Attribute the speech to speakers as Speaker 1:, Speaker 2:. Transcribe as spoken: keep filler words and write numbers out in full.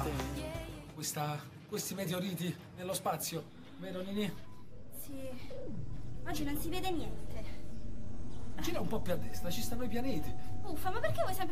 Speaker 1: Questa, questi meteoriti nello spazio, vero Nini?
Speaker 2: Sì. Oggi non si vede niente.
Speaker 1: Gira un po' più a destra, ci stanno i pianeti.
Speaker 2: Uffa, ma perché vuoi sempre